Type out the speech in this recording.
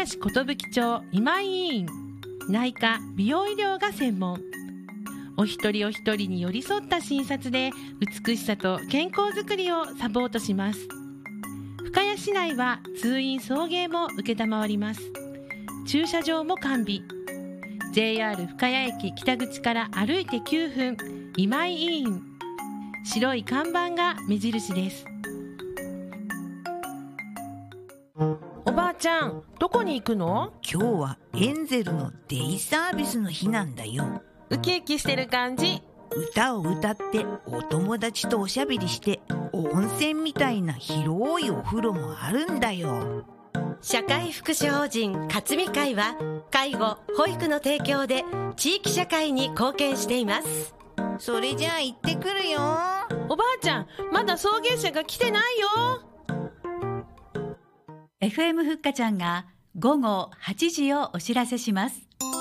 市寿町今井医院、内科美容医療が専門。お一人お一人に寄り添った診察で美しさと健康づくりをサポートします。深谷市内は通院送迎も承ります。駐車場も完備。 JR 深谷駅北口から歩いて9分、今井医院。白い看板が目印です。おばあちゃん、どこに行くの？ 今日はエンゼルのデイサービスの日なんだよ。 ウキウキしてる感じ。 歌を歌ってお友達とおしゃべりして、温泉みたいな広いお風呂もあるんだよ。 社会福祉法人勝美会は介護・保育の提供で地域社会に貢献しています。 それじゃあ行ってくるよ。 おばあちゃん、まだ送迎車が来てないよ。 FM ふっかちゃんが午後8時をお知らせします。